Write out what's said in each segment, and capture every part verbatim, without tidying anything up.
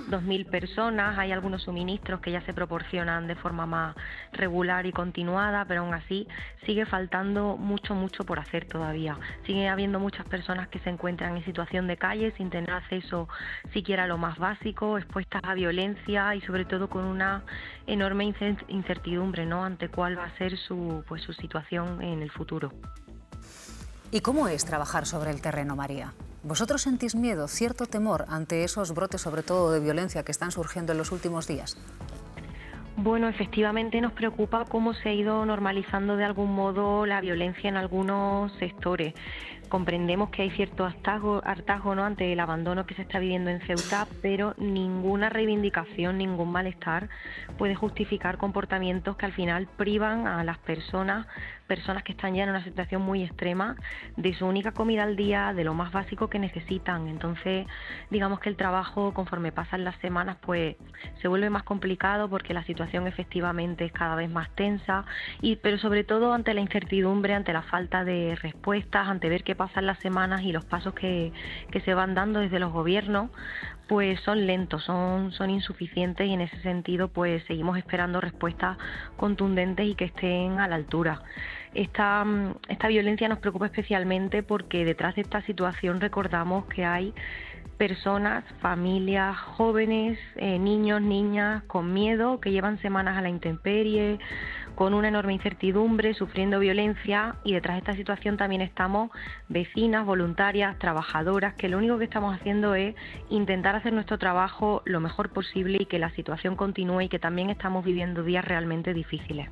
dos mil personas, hay algunos suministros que ya se proporcionan de forma más regular y continuada, pero aún así sigue faltando mucho, mucho por hacer todavía. Sigue habiendo muchas personas que se encuentran en situación de calle sin tener acceso siquiera a lo más básico, expuestas a violencia y sobre todo con una enorme incertidumbre, ¿no?, ante cuál va a ser su, pues, su situación en el futuro. ¿Y cómo es trabajar sobre el terreno, María? ¿Vosotros sentís miedo, cierto temor ante esos brotes, sobre todo de violencia, que están surgiendo en los últimos días? Bueno, efectivamente nos preocupa cómo se ha ido normalizando de algún modo la violencia en algunos sectores. Comprendemos que hay cierto hartazgo, hartazgo, ¿no?, ante el abandono que se está viviendo en Ceuta, pero ninguna reivindicación, ningún malestar puede justificar comportamientos que al final privan a las personas, personas que están ya en una situación muy extrema, de su única comida al día, de lo más básico que necesitan. Entonces, digamos que el trabajo, conforme pasan las semanas, pues se vuelve más complicado porque la situación efectivamente es cada vez más tensa, y, pero sobre todo ante la incertidumbre, ante la falta de respuestas, ante ver qué pasan las semanas y los pasos que, que se van dando desde los gobiernos, pues son lentos, son, son insuficientes, y en ese sentido pues seguimos esperando respuestas contundentes y que estén a la altura. Esta, esta violencia nos preocupa especialmente porque detrás de esta situación recordamos que hay personas, familias, jóvenes, eh, niños, niñas con miedo, que llevan semanas a la intemperie, con una enorme incertidumbre, sufriendo violencia, y detrás de esta situación también estamos vecinas, voluntarias, trabajadoras, que lo único que estamos haciendo es intentar hacer nuestro trabajo lo mejor posible y que la situación continúe, y que también estamos viviendo días realmente difíciles.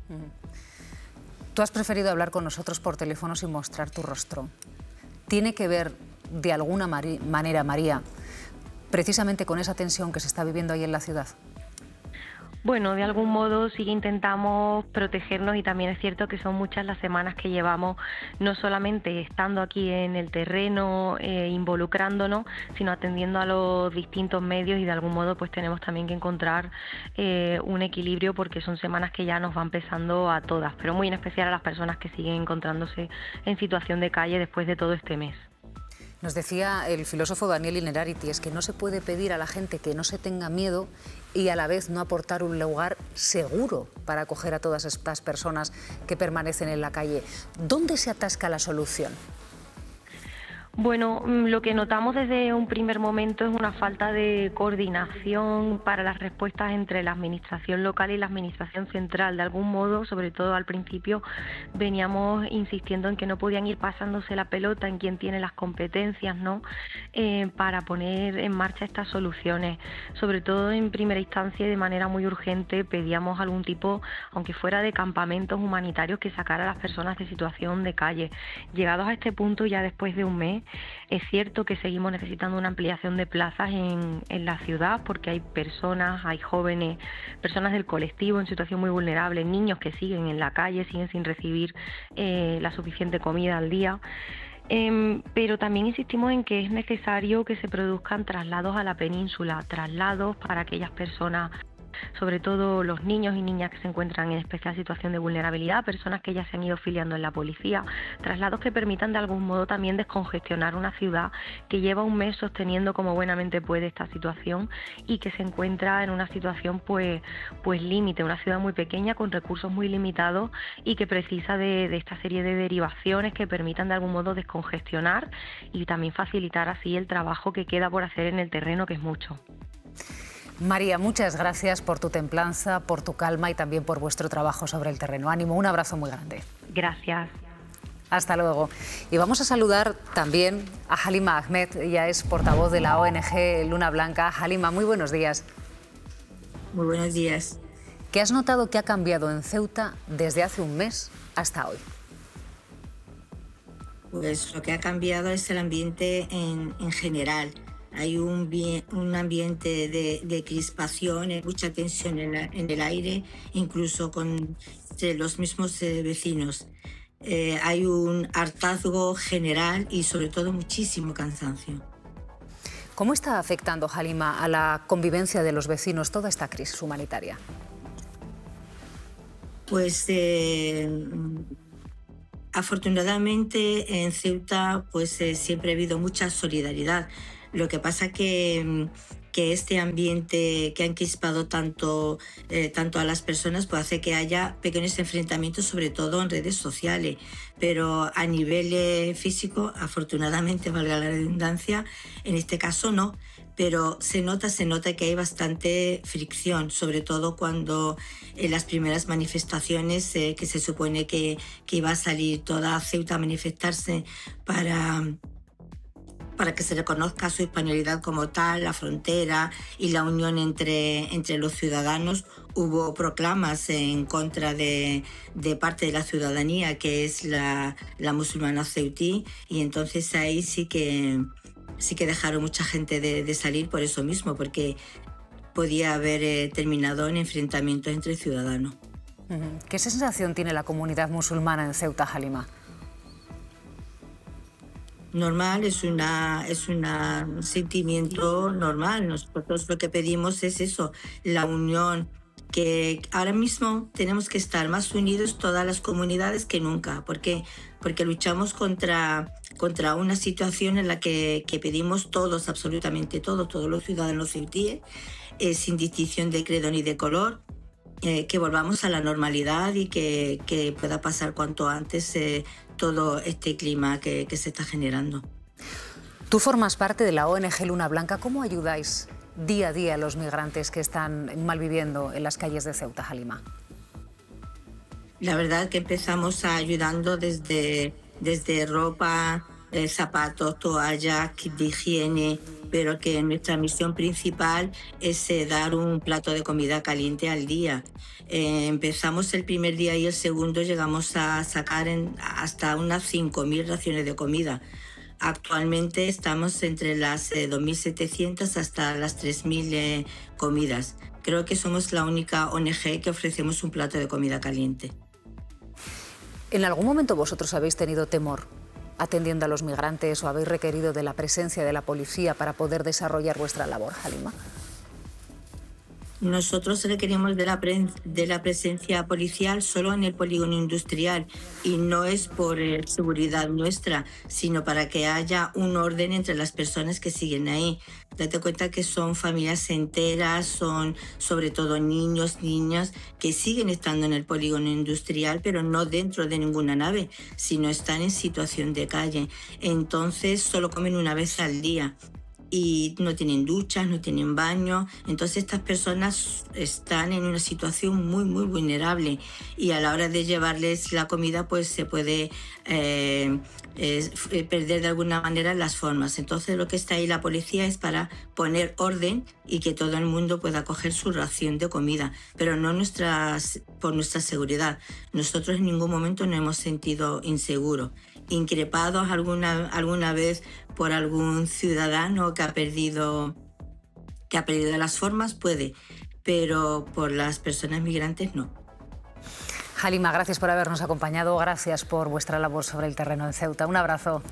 Tú has preferido hablar con nosotros por teléfono sin mostrar tu rostro. ¿Tiene que ver de alguna manera, María, precisamente con esa tensión que se está viviendo ahí en la ciudad? Bueno, de algún modo sí que intentamos protegernos, y también es cierto que son muchas las semanas que llevamos no solamente estando aquí en el terreno, eh, involucrándonos, sino atendiendo a los distintos medios, y de algún modo pues tenemos también que encontrar eh, un equilibrio, porque son semanas que ya nos van pesando a todas, pero muy en especial a las personas que siguen encontrándose en situación de calle después de todo este mes. Nos decía el filósofo Daniel Innerarity, es que no se puede pedir a la gente que no se tenga miedo y a la vez no aportar un lugar seguro para acoger a todas estas personas que permanecen en la calle. ¿Dónde se atasca la solución? Bueno, lo que notamos desde un primer momento es una falta de coordinación para las respuestas entre la administración local y la administración central. De algún modo, sobre todo al principio, veníamos insistiendo en que no podían ir pasándose la pelota en quién tiene las competencias, ¿no?, eh, para poner en marcha estas soluciones. Sobre todo en primera instancia y de manera muy urgente pedíamos algún tipo, aunque fuera de campamentos humanitarios, que sacara a las personas de situación de calle. Llegados a este punto, ya después de un mes, es cierto que seguimos necesitando una ampliación de plazas en, en la ciudad, porque hay personas, hay jóvenes, personas del colectivo en situación muy vulnerable, niños que siguen en la calle, siguen sin recibir eh, la suficiente comida al día. Eh, pero también insistimos en que es necesario que se produzcan traslados a la península, traslados para aquellas personas, sobre todo los niños y niñas que se encuentran en especial situación de vulnerabilidad, personas que ya se han ido filiando en la policía, traslados que permitan de algún modo también descongestionar una ciudad que lleva un mes sosteniendo como buenamente puede esta situación, y que se encuentra en una situación pues, pues límite, una ciudad muy pequeña con recursos muy limitados, y que precisa de, de esta serie de derivaciones que permitan de algún modo descongestionar y también facilitar así el trabajo que queda por hacer en el terreno, que es mucho. María, muchas gracias por tu templanza, por tu calma y también por vuestro trabajo sobre el terreno. Ánimo, un abrazo muy grande. Gracias. Hasta luego. Y vamos a saludar también a Halima Ahmed, ella es portavoz de la O N G Luna Blanca. Halima, muy buenos días. Muy buenos días. ¿Qué has notado que ha cambiado en Ceuta desde hace un mes hasta hoy? Pues lo que ha cambiado es el ambiente en, en general. Hay un, un ambiente de, de crispación, mucha tensión en, la, en el aire, incluso con los mismos eh, vecinos. Eh, hay un hartazgo general y sobre todo muchísimo cansancio. ¿Cómo está afectando, Halima, a la convivencia de los vecinos toda esta crisis humanitaria? Pues eh, afortunadamente en Ceuta pues, eh, siempre ha habido mucha solidaridad. Lo que pasa que que este ambiente que ha encrispado tanto, eh, tanto a las personas pues hace que haya pequeños enfrentamientos, sobre todo en redes sociales. Pero a nivel eh, físico, afortunadamente, valga la redundancia, en este caso no. Pero se nota, se nota que hay bastante fricción, sobre todo cuando en las primeras manifestaciones, eh, que se supone que, que iba a salir toda Ceuta a manifestarse para, para que se reconozca su hispanidad como tal, la frontera y la unión entre, entre los ciudadanos. Hubo proclamas en contra de, de parte de la ciudadanía, que es la, la musulmana ceutí, y entonces ahí sí que... sí que dejaron mucha gente de, de salir por eso mismo, porque podía haber eh, terminado en enfrentamientos entre ciudadanos. ¿Qué sensación tiene la comunidad musulmana en Ceuta, Halima? Normal, es, una, es una, un sentimiento normal. Nosotros lo que pedimos es eso, la unión, que ahora mismo tenemos que estar más unidos todas las comunidades que nunca. ¿Por qué? Porque luchamos contra, contra una situación en la que, que pedimos todos, absolutamente todos, todos los ciudadanos ceutíes, eh, sin distinción de credo ni de color, eh, que volvamos a la normalidad y que, que pueda pasar cuanto antes eh, todo este clima que, que se está generando. Tú formas parte de la O N G Luna Blanca. ¿Cómo ayudáis día a día a los migrantes que están malviviendo en las calles de Ceuta, Halima? La verdad que empezamos ayudando desde, desde ropa, eh, zapatos, toallas, kit de higiene, pero que nuestra misión principal es eh, dar un plato de comida caliente al día. Eh, empezamos el primer día y el segundo llegamos a sacar en, hasta unas cinco mil raciones de comida. Actualmente estamos entre las eh, dos mil setecientas hasta las tres mil eh, comidas. Creo que somos la única O N G que ofrecemos un plato de comida caliente. ¿En algún momento vosotros habéis tenido temor atendiendo a los migrantes o habéis requerido de la presencia de la policía para poder desarrollar vuestra labor, Halima? Nosotros requerimos de la, pre de la presencia policial solo en el polígono industrial, y no es por eh, seguridad nuestra, sino para que haya un orden entre las personas que siguen ahí. Date cuenta que son familias enteras, son sobre todo niños, niñas, que siguen estando en el polígono industrial, pero no dentro de ninguna nave, sino están en situación de calle. Entonces solo comen una vez al día y no tienen duchas, no tienen baño. Entonces estas personas están en una situación muy, muy vulnerable, y a la hora de llevarles la comida pues se puede eh, eh, perder de alguna manera las formas. Entonces lo que está ahí la policía es para poner orden y que todo el mundo pueda coger su ración de comida, pero no nuestras, por nuestra seguridad. Nosotros en ningún momento nos hemos sentido inseguros. Increpados alguna, alguna vez por algún ciudadano que ha perdido que ha perdido las formas, puede, pero por las personas migrantes no. Halima, gracias por habernos acompañado, gracias por vuestra labor sobre el terreno en Ceuta. Un abrazo.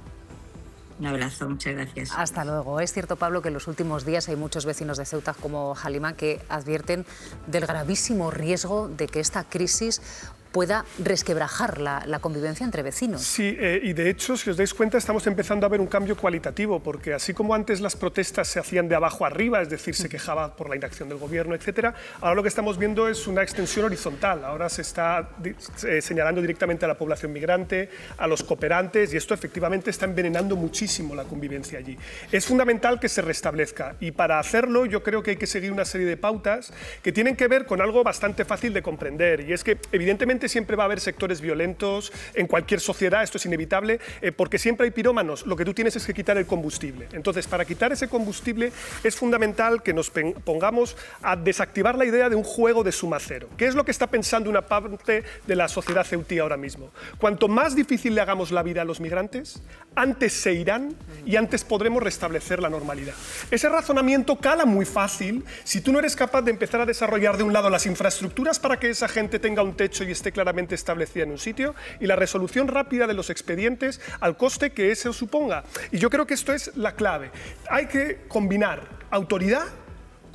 Un abrazo, muchas gracias. Hasta luego. Es cierto, Pablo, que en los últimos días hay muchos vecinos de Ceuta como Halima que advierten del gravísimo riesgo de que esta crisis pueda resquebrajar la, la convivencia entre vecinos. Sí, eh, y de hecho, si os dais cuenta, estamos empezando a ver un cambio cualitativo, porque así como antes las protestas se hacían de abajo arriba, es decir, se quejaba por la inacción del gobierno, etcétera, ahora lo que estamos viendo es una extensión horizontal. Ahora se está eh, señalando directamente a la población migrante, a los cooperantes, y esto efectivamente está envenenando muchísimo la convivencia allí. Es fundamental que se restablezca, y para hacerlo yo creo que hay que seguir una serie de pautas que tienen que ver con algo bastante fácil de comprender, y es que evidentemente siempre va a haber sectores violentos en cualquier sociedad, esto es inevitable, eh, porque siempre hay pirómanos. Lo que tú tienes es que quitar el combustible. Entonces, para quitar ese combustible es fundamental que nos pongamos a desactivar la idea de un juego de suma cero. ¿Qué es lo que está pensando una parte de la sociedad ceutí ahora mismo? Cuanto más difícil le hagamos la vida a los migrantes, antes se irán y antes podremos restablecer la normalidad. Ese razonamiento cala muy fácil si tú no eres capaz de empezar a desarrollar de un lado las infraestructuras para que esa gente tenga un techo y esté claramente establecida en un sitio, y la resolución rápida de los expedientes al coste que eso suponga. Y yo creo que esto es la clave. Hay que combinar autoridad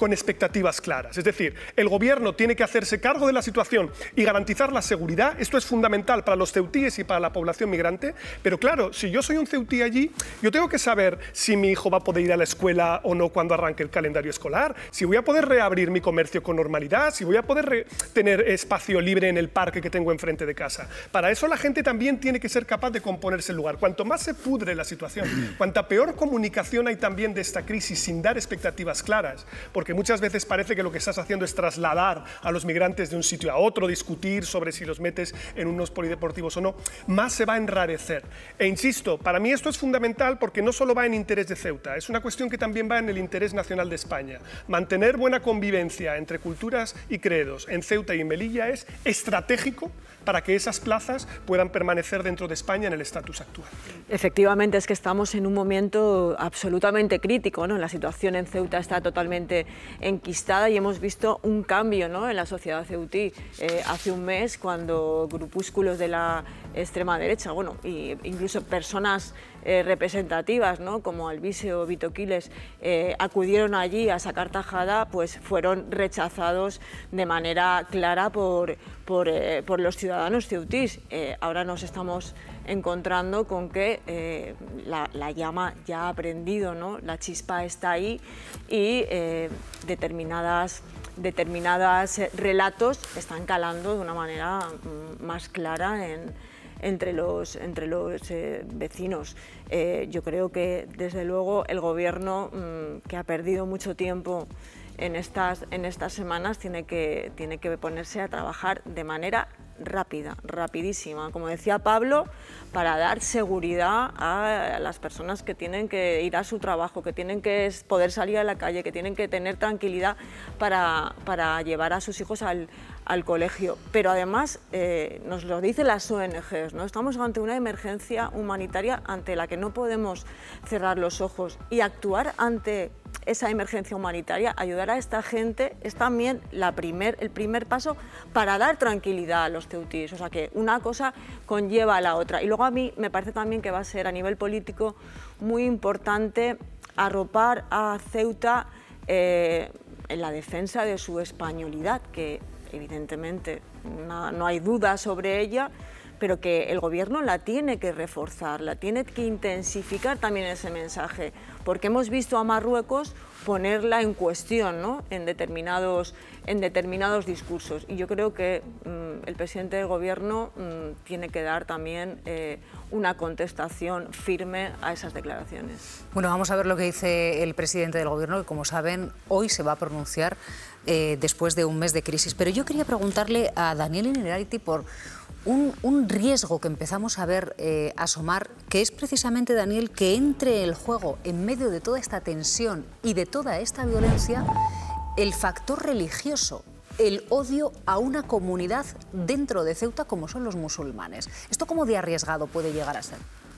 con expectativas claras. Es decir, el gobierno tiene que hacerse cargo de la situación y garantizar la seguridad. Esto es fundamental para los ceutíes y para la población migrante. Pero claro, si yo soy un ceutí allí, yo tengo que saber si mi hijo va a poder ir a la escuela o no cuando arranque el calendario escolar, si voy a poder reabrir mi comercio con normalidad, si voy a poder tener espacio libre en el parque que tengo enfrente de casa. Para eso la gente también tiene que ser capaz de componerse el lugar. Cuanto más se pudre la situación, cuanta peor comunicación hay también de esta crisis sin dar expectativas claras, porque muchas veces parece que lo que estás haciendo es trasladar a los migrantes de un sitio a otro, discutir sobre si los metes en unos polideportivos o no, más se va a enrarecer. E insisto, para mí esto es fundamental porque no solo va en interés de Ceuta, es una cuestión que también va en el interés nacional de España. Mantener buena convivencia entre culturas y credos en Ceuta y en Melilla es estratégico para que esas plazas puedan permanecer dentro de España en el estatus actual. Efectivamente, es que estamos en un momento absolutamente crítico, ¿no? La situación en Ceuta está totalmente enquistada y hemos visto un cambio, ¿no?, en la sociedad ceutí. Eh, hace un mes, cuando grupúsculos de la extrema derecha, bueno, e incluso personas eh, representativas, ¿no?, como Albise o Vito Quiles, eh, acudieron allí a sacar tajada, pues fueron rechazados de manera clara por, por, eh, por los ciudadanos ceutís. Eh, ahora nos estamos encontrando con que eh, la, la llama ya ha prendido, ¿no?, la chispa está ahí y eh, determinadas determinados relatos están calando de una manera mm, más clara en, entre los, entre los eh, vecinos. Eh, yo creo que, desde luego, el Gobierno, mmm, que ha perdido mucho tiempo en estas, en estas semanas, tiene que, tiene que ponerse a trabajar de manera rápida, rapidísima, como decía Pablo, para dar seguridad a las personas que tienen que ir a su trabajo, que tienen que poder salir a la calle, que tienen que tener tranquilidad para, para llevar a sus hijos al, al colegio. Pero además, eh, nos lo dicen las O N Ges, ¿no? Estamos ante una emergencia humanitaria ante la que no podemos cerrar los ojos, y actuar ante esa emergencia humanitaria, ayudar a esta gente, es también la primer, el primer paso para dar tranquilidad a los ceutíes. O sea que una cosa conlleva a la otra. Y luego a mí me parece también que va a ser, a nivel político, muy importante arropar a Ceuta eh, en la defensa de su españolidad, que evidentemente no, no hay duda sobre ella, pero que el Gobierno la tiene que reforzar, la tiene que intensificar también ese mensaje, porque hemos visto a Marruecos ponerla en cuestión, ¿no?, en determinados, en determinados discursos. Y yo creo que mmm, el presidente del Gobierno mmm, tiene que dar también eh, una contestación firme a esas declaraciones. Bueno, vamos a ver lo que dice el presidente del Gobierno, que, como saben, hoy se va a pronunciar eh, después de un mes de crisis. Pero yo quería preguntarle a Daniel Innerarity por Un, un riesgo que empezamos a ver eh, asomar, que es precisamente, Daniel, que entre el juego, en medio de toda esta tensión y de toda esta violencia, el factor religioso, el odio a una comunidad dentro de Ceuta como son los musulmanes. ¿Esto cómo de arriesgado puede llegar a ser?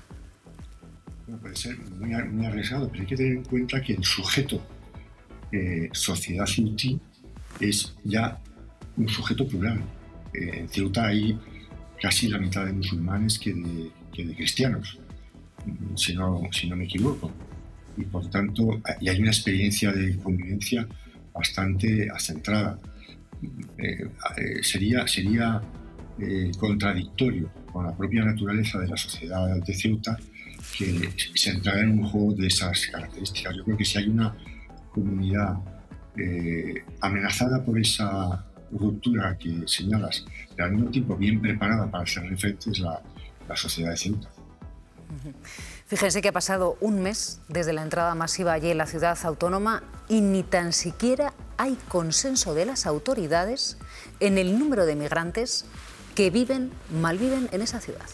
Bueno, puede ser muy, muy arriesgado, pero hay que tener en cuenta que el sujeto eh, sociedad ceutí es ya un sujeto plural. Eh, en Ceuta hay casi la mitad de musulmanes que de, que de cristianos, si no, si no me equivoco. Y por tanto, y hay una experiencia de convivencia bastante acentrada. Eh, eh, sería sería eh, contradictorio con la propia naturaleza de la sociedad de Ceuta que se entrara en un juego de esas características. Yo creo que si hay una comunidad eh, amenazada por esa ruptura que señalas, pero al mismo tiempo bien preparada para hacerle frente, es la, la sociedad de Ceuta. Fíjense que ha pasado un mes desde la entrada masiva allí en la ciudad autónoma y ni tan siquiera hay consenso de las autoridades en el número de migrantes que viven, malviven en esa ciudad.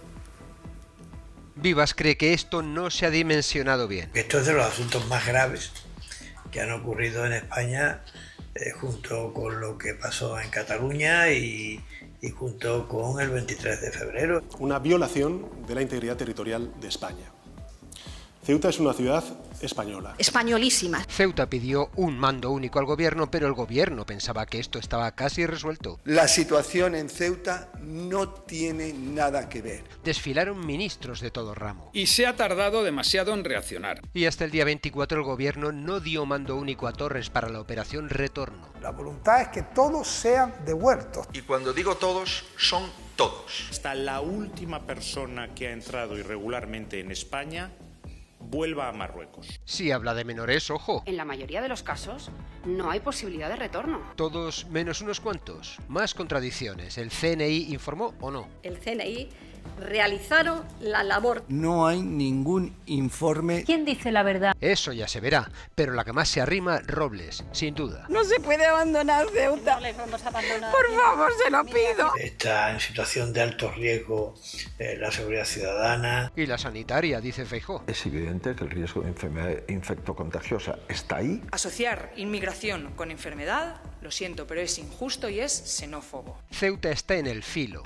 Vivas cree que esto no se ha dimensionado bien. Esto es de los asuntos más graves que han ocurrido en España, Eh, junto con lo que pasó en Cataluña y, y junto con el veintitrés de febrero. Una violación de la integridad territorial de España. Ceuta es una ciudad española. Españolísima. Ceuta pidió un mando único al gobierno, pero el gobierno pensaba que esto estaba casi resuelto. La situación en Ceuta no tiene nada que ver. Desfilaron ministros de todo ramo. Y se ha tardado demasiado en reaccionar. Y hasta el día veinticuatro el gobierno no dio mando único a Torres para la operación Retorno. La voluntad es que todos sean devueltos. Y cuando digo todos, son todos. Hasta la última persona que ha entrado irregularmente en España vuelva a Marruecos. Si habla de menores, ojo. En la mayoría de los casos no hay posibilidad de retorno. Todos menos unos cuantos. Más contradicciones. ¿El C N I informó o no? El C N I realizaron la labor. No hay ningún informe. ¿Quién dice la verdad? Eso ya se verá, pero la que más se arrima, Robles, sin duda. No se puede abandonar Ceuta. No les vamos a abandonar. Por favor, se lo pido. Está en situación de alto riesgo eh, la seguridad ciudadana. Y la sanitaria, dice Feijóo. Es evidente que el riesgo de enfermedad infectocontagiosa está ahí. Asociar inmigración con enfermedad, lo siento, pero es injusto y es xenófobo. Ceuta está en el filo.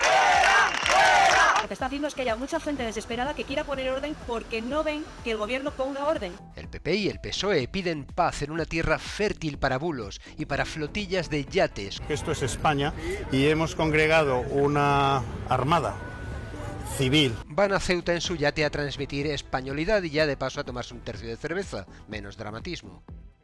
Lo que está haciendo es que haya mucha gente desesperada que quiera poner orden porque no ven que el gobierno ponga orden. El P P y el P S O E piden paz en una tierra fértil para bulos y para flotillas de yates. Esto es España y hemos congregado una armada civil. Van a Ceuta en su yate a transmitir españolidad y ya de paso a tomarse un tercio de cerveza. Menos dramatismo.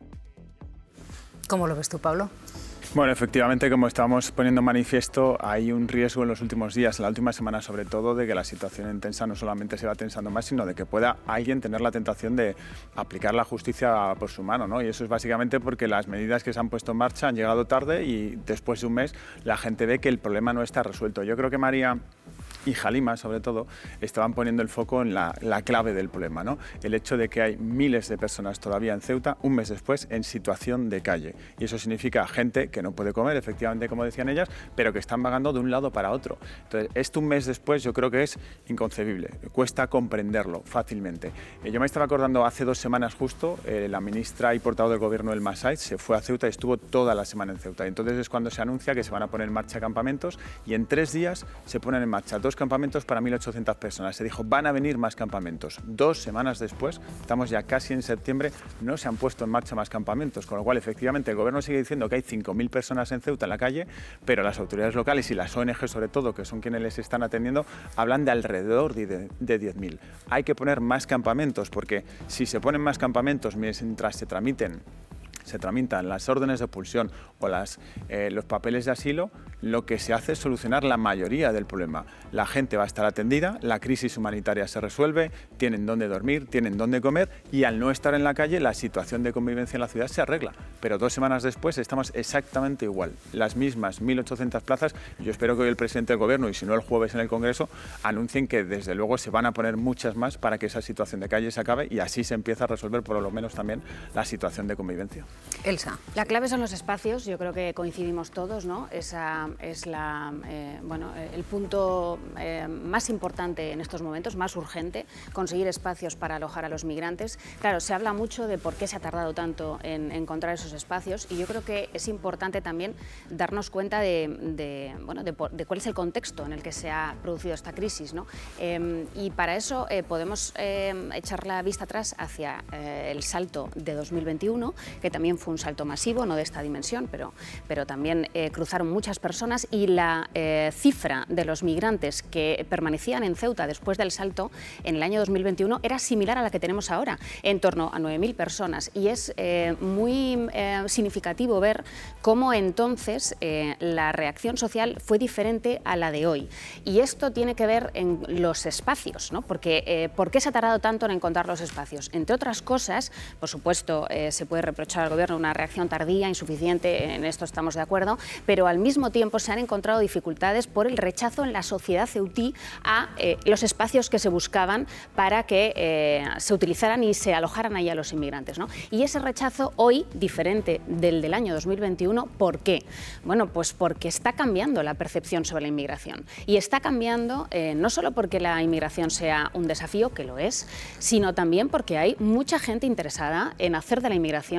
¿Cómo lo ves tú, Pablo? Bueno, efectivamente, como estamos poniendo en manifiesto, hay un riesgo en los últimos días, en la última semana sobre todo, de que la situación intensa no solamente se va tensando más, sino de que pueda alguien tener la tentación de aplicar la justicia por su mano, ¿no? Y eso es básicamente porque las medidas que se han puesto en marcha han llegado tarde y después de un mes la gente ve que el problema no está resuelto. Yo creo que María y Halima, sobre todo, estaban poniendo el foco en la, la clave del problema, ¿no? El hecho de que hay miles de personas todavía en Ceuta, un mes después, en situación de calle. Y eso significa gente que no puede comer, efectivamente, como decían ellas, pero que están vagando de un lado para otro. Entonces, esto un mes después yo creo que es inconcebible. Cuesta comprenderlo fácilmente. Eh, yo me estaba acordando hace dos semanas justo, eh, la ministra y portavoz del gobierno del Masait se fue a Ceuta y estuvo toda la semana en Ceuta. Entonces es cuando se anuncia que se van a poner en marcha campamentos y en tres días se ponen en marcha dos campamentos para mil ochocientas personas. Se dijo, van a venir más campamentos. Dos semanas después, estamos ya casi en septiembre, no se han puesto en marcha más campamentos, con lo cual, efectivamente, el gobierno sigue diciendo que hay cinco mil personas en Ceuta en la calle, pero las autoridades locales y las O N G, sobre todo, que son quienes les están atendiendo, hablan de alrededor de, de diez mil. Hay que poner más campamentos, porque si se ponen más campamentos mientras se tramiten se tramitan las órdenes de expulsión o las, eh, los papeles de asilo, lo que se hace es solucionar la mayoría del problema. La gente va a estar atendida, la crisis humanitaria se resuelve, tienen dónde dormir, tienen dónde comer y al no estar en la calle la situación de convivencia en la ciudad se arregla. Pero dos semanas después estamos exactamente igual, las mismas mil ochocientas plazas. Yo espero que hoy el presidente del gobierno, y si no el jueves en el Congreso, anuncien que desde luego se van a poner muchas más para que esa situación de calle se acabe y así se empieza a resolver por lo menos también la situación de convivencia. Elsa. La clave son los espacios, yo creo que coincidimos todos, ¿no? Esa es la, eh, bueno, el punto eh, más importante en estos momentos, más urgente, conseguir espacios para alojar a los migrantes. Claro, se habla mucho de por qué se ha tardado tanto en encontrar esos espacios y yo creo que es importante también darnos cuenta de, de, bueno, de, de cuál es el contexto en el que se ha producido esta crisis, ¿no? Eh, y para eso eh, podemos eh, echar la vista atrás hacia eh, el salto de dos mil veintiuno, que también fue un salto masivo, no de esta dimensión, pero, pero también eh, cruzaron muchas personas y la eh, cifra de los migrantes que permanecían en Ceuta después del salto en el año dos mil veintiuno era similar a la que tenemos ahora, en torno a nueve mil personas. Y es eh, muy eh, significativo ver cómo entonces eh, la reacción social fue diferente a la de hoy. Y esto tiene que ver en los espacios, ¿no? Porque, eh, ¿por qué se ha tardado tanto en encontrar los espacios? Entre otras cosas, por supuesto, eh, se puede reprochar al gobierno una reacción tardía, insuficiente, en esto estamos de acuerdo, pero al mismo tiempo se han encontrado dificultades por el rechazo en la sociedad ceutí a eh, los espacios que se buscaban para que eh, se utilizaran y se alojaran ahí a los inmigrantes, ¿no? Y ese rechazo hoy, diferente del del año dos mil veintiuno, ¿por qué? Bueno, pues porque está cambiando la percepción sobre la inmigración y está cambiando eh, no solo porque la inmigración sea un desafío, que lo es, sino también porque hay mucha gente interesada en hacer de la inmigración la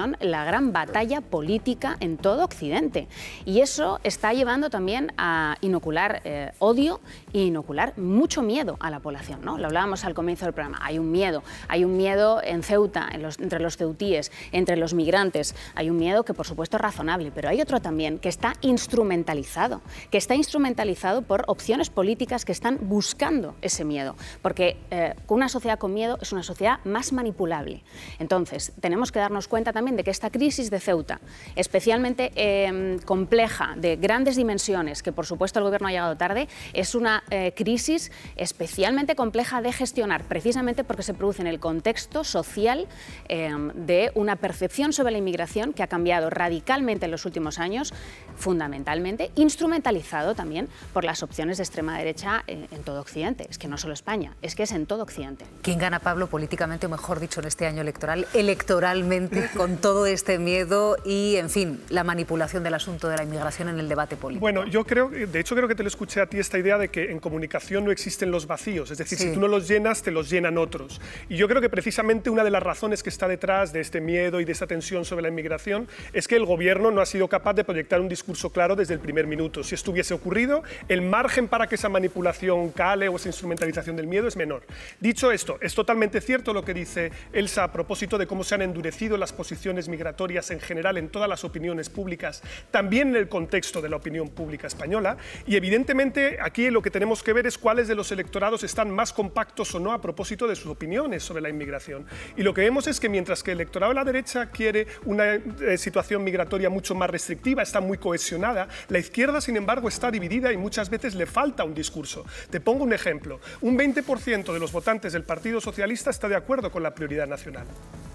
gran batalla política en todo Occidente. Y eso está llevando también a inocular eh, odio e inocular mucho miedo a la población, ¿no? Lo hablábamos al comienzo del programa, hay un miedo, hay un miedo en Ceuta, en los, entre los ceutíes, entre los migrantes, hay un miedo que por supuesto es razonable, pero hay otro también que está instrumentalizado, que está instrumentalizado por opciones políticas que están buscando ese miedo, porque eh, una sociedad con miedo es una sociedad más manipulable. Entonces, tenemos que darnos cuenta también de que esta crisis de Ceuta, especialmente eh, compleja, de grandes dimensiones, que por supuesto el Gobierno ha llegado tarde, es una eh, crisis especialmente compleja de gestionar, precisamente porque se produce en el contexto social eh, de una percepción sobre la inmigración que ha cambiado radicalmente en los últimos años, fundamentalmente instrumentalizado también por las opciones de extrema derecha en, en todo Occidente. Es que no solo España, es que es en todo Occidente. ¿Quién gana, Pablo, políticamente, o mejor dicho, en este año electoral, electoralmente, con todo este miedo y, en fin, la manipulación del asunto de la inmigración en el debate político? Bueno, yo creo, de hecho creo que te lo escuché a ti esta idea de que en comunicación no existen los vacíos, es decir, sí. si tú no los llenas, te los llenan otros. Y yo creo que precisamente una de las razones que está detrás de este miedo y de esta tensión sobre la inmigración es que el Gobierno no ha sido capaz de proyectar un discurso claro desde el primer minuto. Si esto hubiese ocurrido, el margen para que esa manipulación cale o esa instrumentalización del miedo es menor. Dicho esto, es totalmente cierto lo que dice Elsa a propósito de cómo se han endurecido las posiciones migratorias en general en todas las opiniones públicas, también en el contexto de la opinión pública española, y evidentemente aquí lo que tenemos que ver es cuáles de los electorados están más compactos o no a propósito de sus opiniones sobre la inmigración. Y lo que vemos es que mientras que el electorado de la derecha quiere una eh, situación migratoria mucho más restrictiva, está muy cohesionada, la izquierda, sin embargo, está dividida y muchas veces le falta un discurso. Te pongo un ejemplo. Un veinte por ciento de los votantes del Partido Socialista está de acuerdo con la prioridad nacional.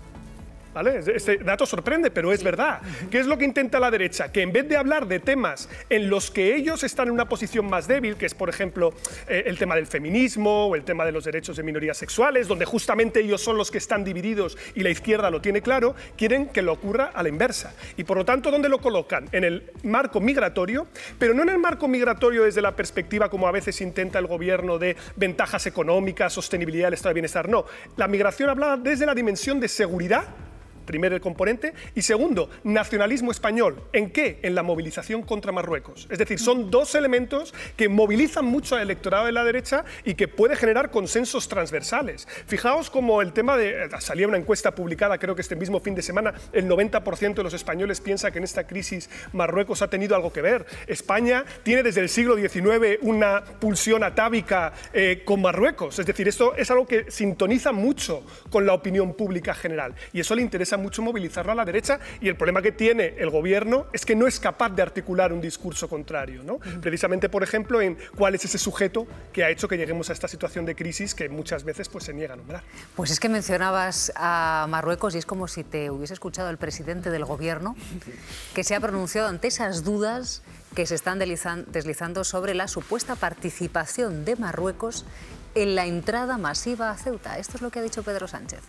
¿Vale? Este dato sorprende, pero es verdad. ¿Qué es lo que intenta la derecha? Que en vez de hablar de temas en los que ellos están en una posición más débil, que es, por ejemplo, eh, el tema del feminismo o el tema de los derechos de minorías sexuales, donde justamente ellos son los que están divididos y la izquierda lo tiene claro, quieren que lo ocurra a la inversa. Y por lo tanto, ¿dónde lo colocan? En el marco migratorio, pero no en el marco migratorio desde la perspectiva, como a veces intenta el Gobierno, de ventajas económicas, sostenibilidad del estado de bienestar. No, la migración hablada desde la dimensión de seguridad, primero el componente, y segundo, nacionalismo español. ¿En qué? En la movilización contra Marruecos. Es decir, son dos elementos que movilizan mucho al electorado de la derecha y que puede generar consensos transversales. Fijaos como el tema de... Salía una encuesta publicada, creo que este mismo fin de semana, el noventa por ciento de los españoles piensa que en esta crisis Marruecos ha tenido algo que ver. España tiene desde el siglo diecinueve una pulsión atávica eh, con Marruecos. Es decir, esto es algo que sintoniza mucho con la opinión pública general y eso le interesa mucho movilizarlo a la derecha, y el problema que tiene el Gobierno es que no es capaz de articular un discurso contrario, ¿no? Uh-huh. Precisamente, por ejemplo, en cuál es ese sujeto que ha hecho que lleguemos a esta situación de crisis que muchas veces pues, se niega a nombrar. Pues es que mencionabas a Marruecos y es como si te hubiese escuchado el presidente del Gobierno que se ha pronunciado ante esas dudas que se están deslizando sobre la supuesta participación de Marruecos en la entrada masiva a Ceuta. Esto es lo que ha dicho Pedro Sánchez.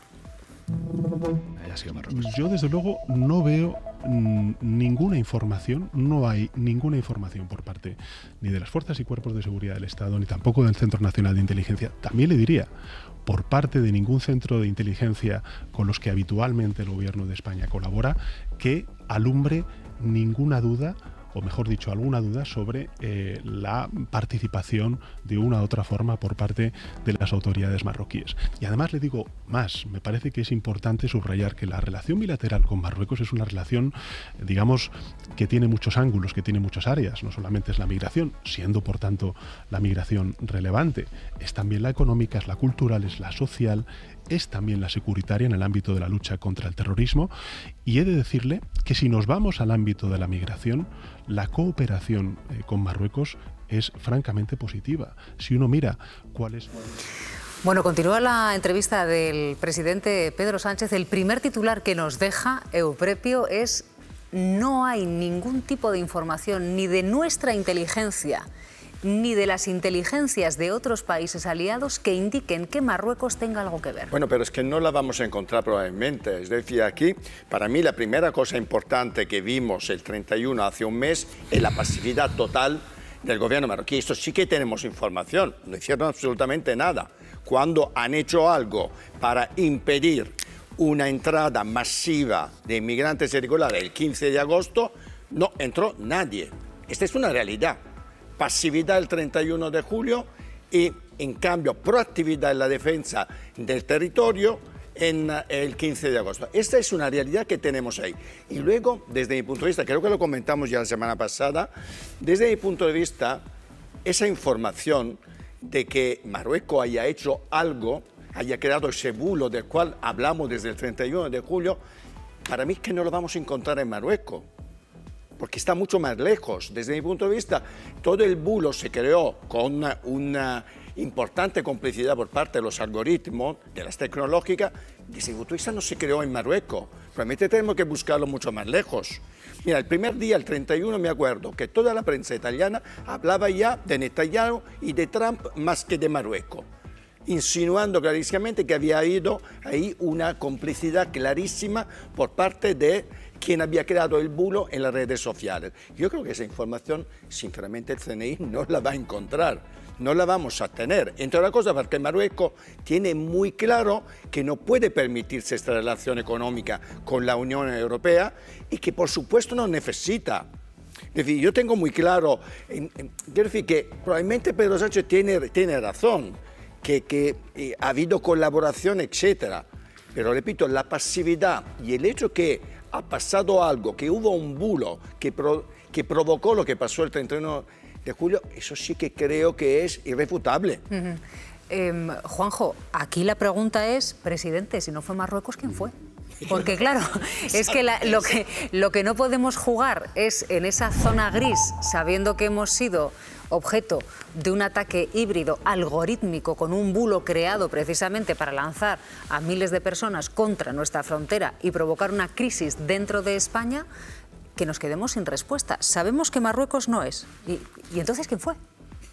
Yo desde luego no veo mm, ninguna información, no hay ninguna información por parte ni de las fuerzas y cuerpos de seguridad del Estado, ni tampoco del Centro Nacional de Inteligencia. También le diría, por parte de ningún centro de inteligencia con los que habitualmente el Gobierno de España colabora, que alumbre ninguna duda, o mejor dicho, alguna duda sobre eh, la participación de una u otra forma por parte de las autoridades marroquíes. Y además le digo más, me parece que es importante subrayar que la relación bilateral con Marruecos es una relación, digamos, que tiene muchos ángulos, que tiene muchas áreas. No solamente es la migración, siendo por tanto la migración relevante, es también la económica, es la cultural, es la social, es también la securitaria en el ámbito de la lucha contra el terrorismo, y he de decirle que si nos vamos al ámbito de la migración, la cooperación eh, con Marruecos es francamente positiva. Si uno mira cuál es... Bueno, continúa la entrevista del presidente Pedro Sánchez. El primer titular que nos deja Euprepio es: no hay ningún tipo de información ni de nuestra inteligencia ni de las inteligencias de otros países aliados que indiquen que Marruecos tenga algo que ver. Bueno, pero es que no la vamos a encontrar probablemente. Es decir, aquí, para mí, la primera cosa importante que vimos el treinta y uno, hace un mes, es la pasividad total del gobierno marroquí. Esto sí que tenemos información. No hicieron absolutamente nada. Cuando han hecho algo para impedir una entrada masiva de inmigrantes irregulares el quince de agosto, no entró nadie. Esta es una realidad. Pasividad el treinta y uno de julio y, en cambio, proactividad en la defensa del territorio en el quince de agosto. Esta es una realidad que tenemos ahí. Y luego, desde mi punto de vista, creo que lo comentamos ya la semana pasada, desde mi punto de vista, esa información de que Marruecos haya hecho algo, haya creado ese bulo del cual hablamos desde el treinta y uno de julio, para mí es que no lo vamos a encontrar en Marruecos, porque está mucho más lejos. Desde mi punto de vista, todo el bulo se creó con una, una importante complicidad por parte de los algoritmos, de las tecnológicas. Desde mi punto de vista no se creó en Marruecos, probablemente tenemos que buscarlo mucho más lejos. Mira, el primer día, el treinta y uno, me acuerdo que toda la prensa italiana hablaba ya de Netanyahu y de Trump más que de Marruecos, insinuando clarísimamente que había habido ahí una complicidad clarísima por parte de quien había creado el bulo en las redes sociales. Yo creo que esa información, sinceramente, el C N I no la va a encontrar, no la vamos a tener. Entre otras cosas, porque Marruecos tiene muy claro que no puede permitirse esta relación económica con la Unión Europea y que, por supuesto, no necesita. Es decir, yo tengo muy claro, quiero decir que probablemente Pedro Sánchez tiene, tiene razón, que, que eh, ha habido colaboración, etcétera. Pero repito, la pasividad y el hecho que ha pasado algo, que hubo un bulo que, pro, que provocó lo que pasó el treinta y uno de julio, eso sí que creo que es irrefutable. Uh-huh. eh, Juanjo, aquí la pregunta es, presidente, si no fue Marruecos, ¿quién fue? Porque claro, es que la, lo que lo que no podemos jugar es en esa zona gris, sabiendo que hemos sido objeto de un ataque híbrido algorítmico con un bulo creado precisamente para lanzar a miles de personas contra nuestra frontera y provocar una crisis dentro de España, que nos quedemos sin respuesta. Sabemos que Marruecos no es. ¿Y, y entonces quién fue?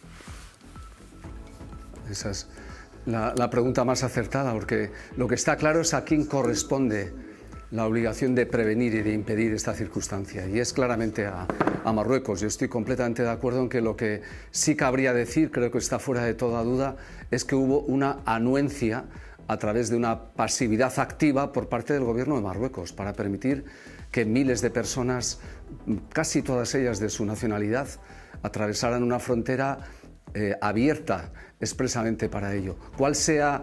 Esa es la, la pregunta más acertada, porque lo que está claro es a quién corresponde la obligación de prevenir y de impedir esta circunstancia, y es claramente a, a Marruecos. Yo estoy completamente de acuerdo en que lo que sí cabría decir, creo que está fuera de toda duda, es que hubo una anuencia a través de una pasividad activa por parte del gobierno de Marruecos para permitir que miles de personas, casi todas ellas de su nacionalidad, atravesaran una frontera eh, abierta expresamente para ello. ¿Cuál sea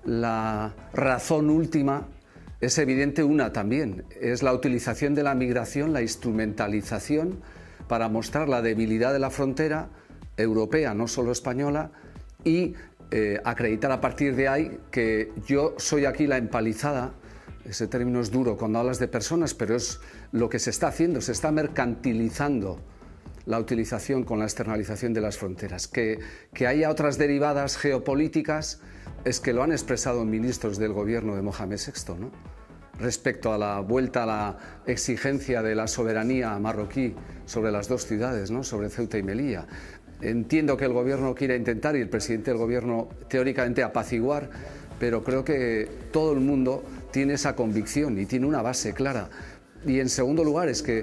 la razón última? Es evidente una también, es la utilización de la migración, la instrumentalización para mostrar la debilidad de la frontera europea, no solo española, y eh, acreditar a partir de ahí que yo soy aquí la empalizada. Ese término es duro cuando hablas de personas, pero es lo que se está haciendo, se está mercantilizando la utilización con la externalización de las fronteras. Que, que haya otras derivadas geopolíticas es que lo han expresado ministros del gobierno de Mohamed sexto, ¿no? Respecto a la vuelta a la exigencia de la soberanía marroquí sobre las dos ciudades, ¿no? Sobre Ceuta y Melilla. Entiendo que el gobierno quiera intentar, y el presidente del gobierno teóricamente, apaciguar, pero creo que todo el mundo tiene esa convicción y tiene una base clara. Y en segundo lugar, es que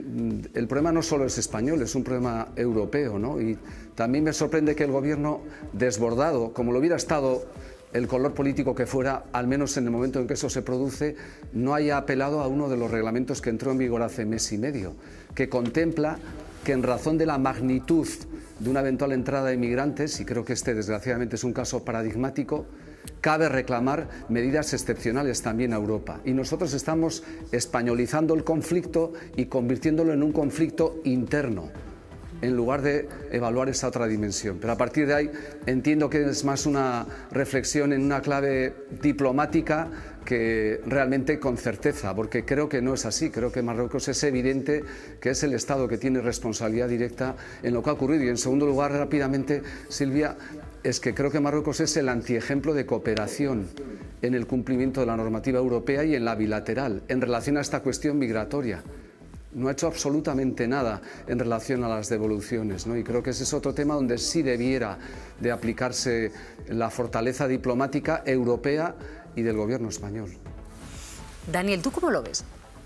el problema no solo es español, es un problema europeo, ¿no? Y también me sorprende que el gobierno, desbordado, como lo hubiera estado el color político que fuera, al menos en el momento en que eso se produce, no haya apelado a uno de los reglamentos que entró en vigor hace mes y medio, que contempla que en razón de la magnitud de una eventual entrada de inmigrantes, y creo que este desgraciadamente es un caso paradigmático, cabe reclamar medidas excepcionales también a Europa. Y nosotros estamos españolizando el conflicto y convirtiéndolo en un conflicto interno, en lugar de evaluar esa otra dimensión. Pero a partir de ahí entiendo que es más una reflexión en una clave diplomática que realmente con certeza, porque creo que no es así. Creo que Marruecos es evidente que es el Estado que tiene responsabilidad directa en lo que ha ocurrido. Y en segundo lugar, rápidamente, Silvia, es que creo que Marruecos es el antiejemplo de cooperación en el cumplimiento de la normativa europea y en la bilateral, en relación a esta cuestión migratoria. No ha hecho absolutamente nada en relación a las devoluciones, ¿no? Y creo que ese es otro tema donde sí debiera de aplicarse la fortaleza diplomática europea y del gobierno español. Daniel, ¿tú cómo lo ves?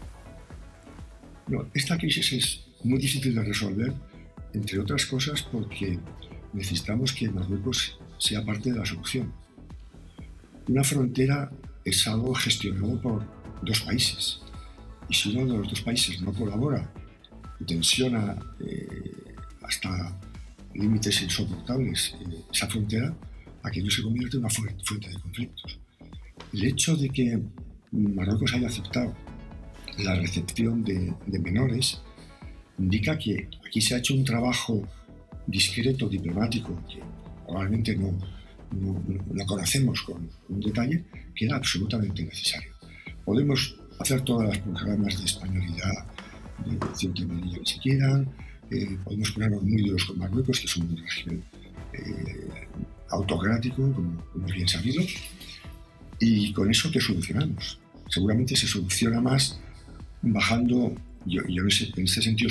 No, esta crisis es muy difícil de resolver, entre otras cosas porque necesitamos que Marruecos sea parte de la solución. Una frontera es algo gestionado por dos países. Y si uno de los dos países no colabora y tensiona eh, hasta límites insoportables eh, esa frontera, aquello se convierte en una fuente de conflictos. El hecho de que Marruecos haya aceptado la recepción de, de menores indica que aquí se ha hecho un trabajo discreto, diplomático, que probablemente no, no, no conocemos con un detalle, que era absolutamente necesario. Podemos hacer todas las programas de españolidad, de Ceuta y Melilla que se quieran, eh, podemos ponernos muy duros con Marruecos, que es un régimen eh, autocrático, como, como es bien sabido, y con eso, ¿qué solucionamos? Seguramente se soluciona más bajando, yo, yo en ese sentido